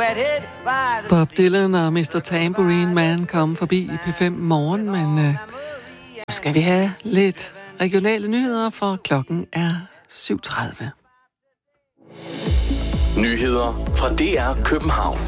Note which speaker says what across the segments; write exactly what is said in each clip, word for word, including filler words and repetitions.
Speaker 1: Bob Dylan og mister Tambourine Man kom forbi i P fem morgen, men øh, nu skal vi have lidt regionale nyheder, for klokken er syv tredive.
Speaker 2: Nyheder fra D R København.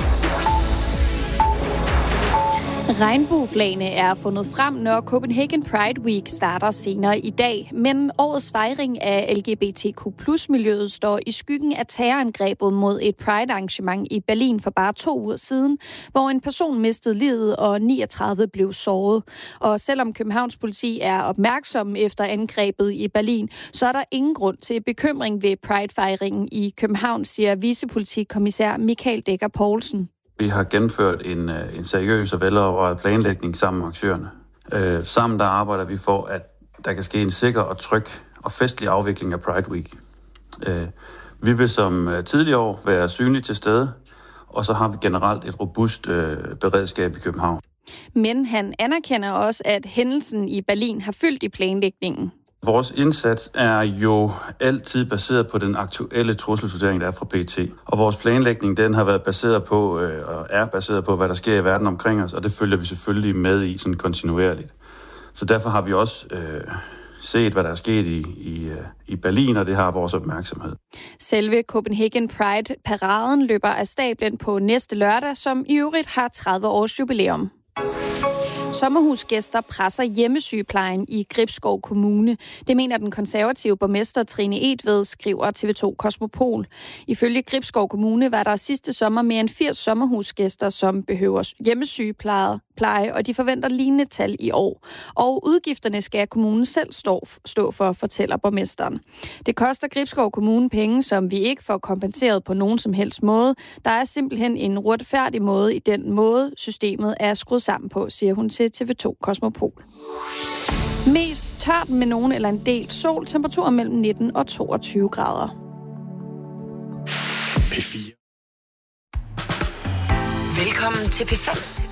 Speaker 3: Regnbueflagene er fundet frem, når Copenhagen Pride Week starter senere i dag. Men årets fejring af L G B T Q plus miljøet står i skyggen af terrorangrebet mod et Pride-arrangement i Berlin for bare to uger siden, hvor en person mistede livet og niogtredive blev såret. Og selvom Københavns politi er opmærksom efter angrebet i Berlin, så er der ingen grund til bekymring ved Pride-fejringen i København, siger vicepolitikommissær Michael Dækker Poulsen.
Speaker 4: Vi har gennemført en, en seriøs og velovervejet planlægning sammen med aktørerne. Øh, sammen der arbejder vi for, at der kan ske en sikker og tryg og festlig afvikling af Pride Week. Øh, vi vil som tidligere år være synlige til stede, og så har vi generelt et robust øh, beredskab i København.
Speaker 3: Men han anerkender også, at hændelsen i Berlin har fyldt i planlægningen.
Speaker 4: Vores indsats er jo altid baseret på den aktuelle trusselsvurdering, der er fra P E T. Og vores planlægning, den har været baseret på, øh, og er baseret på, hvad der sker i verden omkring os, og det følger vi selvfølgelig med i sådan kontinuerligt. Så derfor har vi også øh, set, hvad der er sket i, i, øh, i Berlin, og det har vores opmærksomhed.
Speaker 3: Selve Copenhagen Pride-paraden løber af stablen på næste lørdag, som i øvrigt har tredive års jubilæum. Sommerhusgæster presser hjemmesygeplejen i Gribskov Kommune. Det mener den konservative borgmester Trine Etved, skriver T V to Kosmopol. Ifølge Gribskov Kommune var der sidste sommer mere end firs sommerhusgæster, som behøver hjemmesygepleje, og de forventer lignende tal i år. Og udgifterne skal kommunen selv stå, stå for, fortæller borgmesteren. Det koster Gribskov Kommune penge, som vi ikke får kompenseret på nogen som helst måde. Der er simpelthen en uretfærdig måde i den måde, systemet er skruet sammen på, siger hun til T V to Kosmopol. Mest tørt med nogen eller en del sol, temperaturer mellem nitten og toogtyve grader.
Speaker 2: P fire.
Speaker 5: Velkommen til P fem.